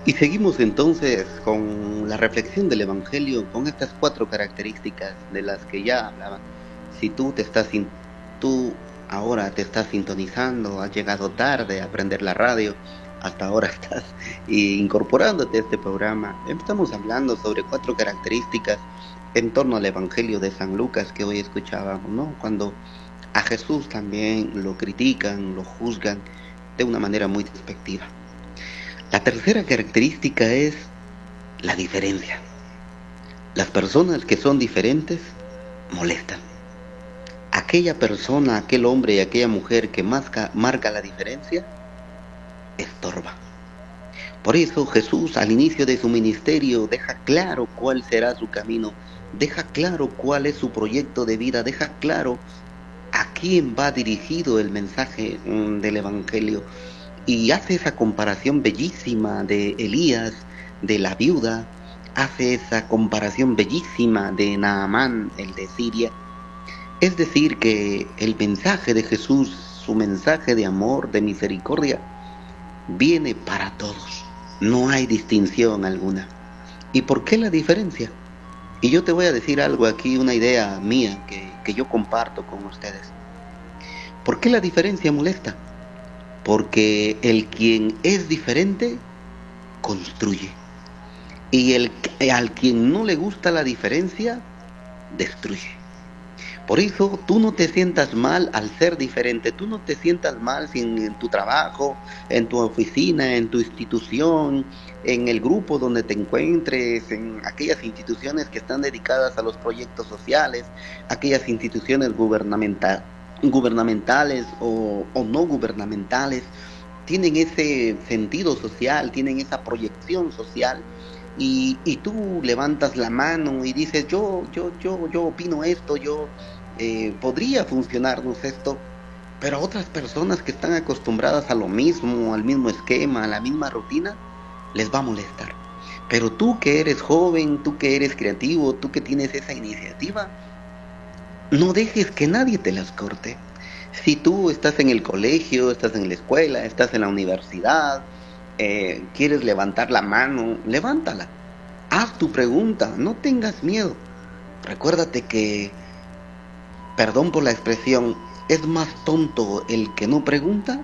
Y seguimos entonces con la reflexión del Evangelio, con estas cuatro características de las que ya hablaba. Si tú ahora te estás sintonizando, has llegado tarde a aprender la radio, hasta ahora estás incorporándote a este programa. Estamos hablando sobre cuatro características en torno al Evangelio de San Lucas que hoy escuchábamos, ¿no? Cuando a Jesús también lo critican, lo juzgan de una manera muy despectiva. La tercera característica es la diferencia. Las personas que son diferentes molestan. Aquella persona, aquel hombre y aquella mujer que marca la diferencia, estorba. Por eso Jesús al inicio de su ministerio deja claro cuál será su camino, deja claro cuál es su proyecto de vida, deja claro a quién va dirigido el mensaje del Evangelio. Y hace esa comparación bellísima de Elías, de la viuda, hace esa comparación bellísima de Naamán, el de Siria. Es decir, que el mensaje de Jesús, su mensaje de amor, de misericordia, viene para todos. No hay distinción alguna. ¿Y por qué la diferencia? Y yo te voy a decir algo aquí, una idea mía que yo comparto con ustedes. ¿Por qué la diferencia molesta? Porque el quien es diferente construye. Y al quien no le gusta la diferencia, destruye. Por eso tú no te sientas mal al ser diferente, tú no te sientas mal si en tu trabajo, en tu oficina, en tu institución, en el grupo donde te encuentres, en aquellas instituciones que están dedicadas a los proyectos sociales, aquellas instituciones gubernamentales o no gubernamentales, tienen ese sentido social, tienen esa proyección social. Y tú levantas la mano y dices, yo opino esto, podría funcionarnos esto, pero a otras personas que están acostumbradas a lo mismo, al mismo esquema, a la misma rutina, les va a molestar. Pero tú que eres joven, tú que eres creativo, tú que tienes esa iniciativa, no dejes que nadie te las corte. Si tú estás en el colegio, estás en la escuela, estás en la universidad, quieres levantar la mano, levántala. Haz tu pregunta, no tengas miedo. Recuérdate que, perdón por la expresión, es más tonto el que no pregunta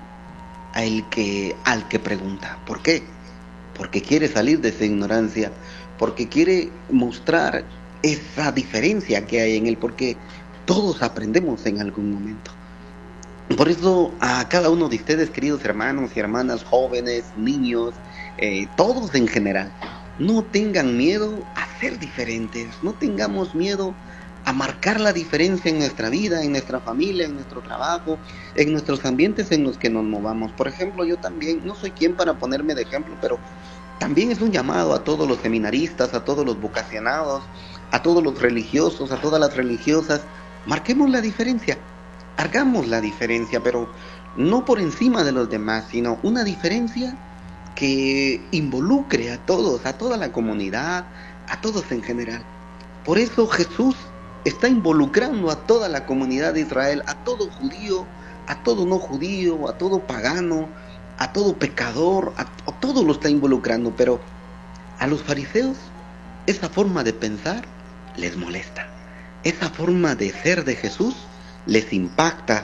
al que pregunta. ¿Por qué? Porque quiere salir de esa ignorancia, porque quiere mostrar esa diferencia que hay en él, porque todos aprendemos en algún momento. Por eso a cada uno de ustedes, queridos hermanos y hermanas, jóvenes, niños, todos en general, no tengan miedo a ser diferentes, no tengamos miedo a marcar la diferencia en nuestra vida, en nuestra familia, en nuestro trabajo, en nuestros ambientes en los que nos movamos. Por ejemplo, yo también, no soy quien para ponerme de ejemplo, pero también es un llamado a todos los seminaristas, a todos los vocacionados, a todos los religiosos, a todas las religiosas. Marquemos la diferencia, hagamos la diferencia, pero no por encima de los demás, sino una diferencia que involucre a todos, a toda la comunidad, a todos en general. Por eso Jesús está involucrando a toda la comunidad de Israel, a todo judío, a todo no judío, a todo pagano, a todo pecador, a todo lo está involucrando, pero a los fariseos esa forma de pensar les molesta. Esa forma de ser de Jesús les impacta,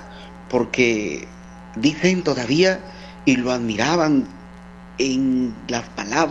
porque dicen todavía y lo admiraban en las palabras